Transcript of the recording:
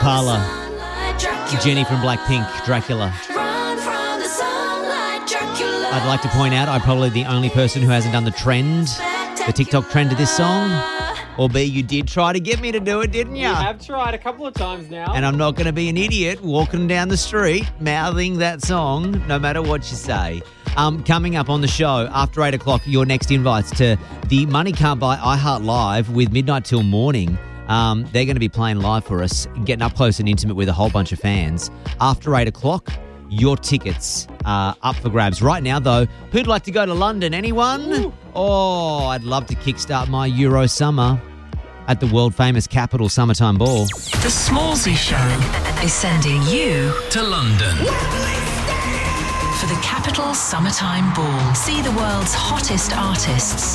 Carla, Jenny from Blackpink, Dracula. I'd like to point out I'm probably the only person who hasn't done the TikTok trend to this song. Or B, you did try to get me to do it, didn't you? You have tried a couple of times now. And I'm not going to be an idiot walking down the street mouthing that song no matter what you say. Coming up on the show after 8 o'clock, your next invites to the Money Can't Buy iHeart Live with Midnight Till Morning. They're going to be playing live for us, getting up close and intimate with a whole bunch of fans. After 8 o'clock, your tickets are up for grabs. Right now, though, who'd like to go to London? Anyone? Ooh. Oh, I'd love to kickstart my Euro summer at the world-famous Capital Summertime Ball. The Smallsy Show is sending you to London for the Capital Summertime Ball. See the world's hottest artists